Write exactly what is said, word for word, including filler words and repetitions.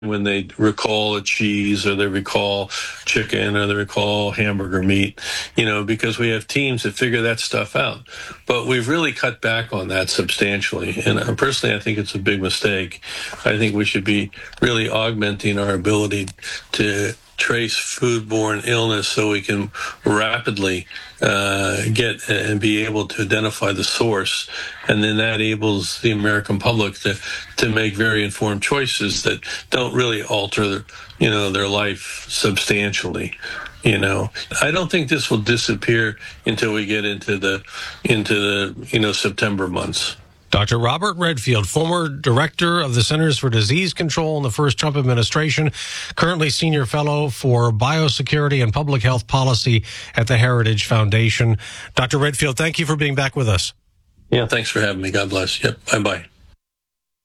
when they recall a cheese or they recall chicken or they recall hamburger meat, you know, because we have teams that figure that stuff out. But we've really cut back on that substantially. And uh, personally, I think it's a big mistake. I think we should be really augmenting our ability to trace foodborne illness so we can rapidly uh, get and be able to identify the source. And then that enables the American public to, to make very informed choices that don't really alter, you know, their life substantially. You know, I don't think this will disappear until we get into the, into the, you know, September months. Doctor Robert Redfield, former director of the Centers for Disease Control in the first Trump administration, currently senior fellow for biosecurity and public health policy at the Heritage Foundation. Doctor Redfield, thank you for being back with us. Yeah, thanks for having me. God bless. Yep. Bye-bye.